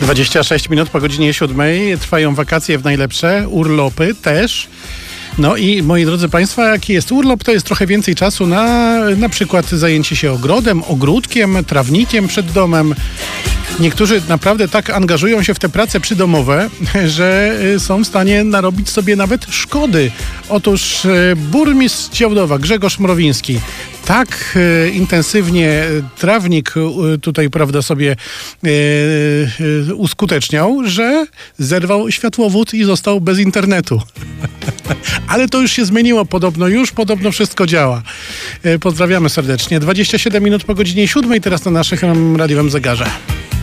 26 minut po godzinie 7. Trwają wakacje w najlepsze, urlopy też. No i moi drodzy Państwo, jaki jest urlop, to jest trochę więcej czasu na przykład zajęcie się ogrodem, ogródkiem, trawnikiem przed domem. Niektórzy naprawdę tak angażują się w te prace przydomowe, że są w stanie narobić sobie nawet szkody. Otóż burmistrz Działdowa Grzegorz Mrowiński tak intensywnie trawnik tutaj, prawda, sobie uskuteczniał, że zerwał światłowód i został bez internetu. Ale to już się zmieniło podobno wszystko działa. Pozdrawiamy serdecznie. 27 minut po godzinie 7 teraz na naszym radiowym zegarze.